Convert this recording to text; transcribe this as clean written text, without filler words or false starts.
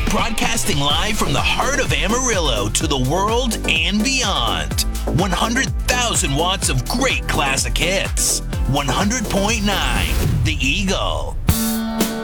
Broadcasting live from the heart of Amarillo to the world and beyond. 100,000 watts of great classic hits. 100.9 The Eagle.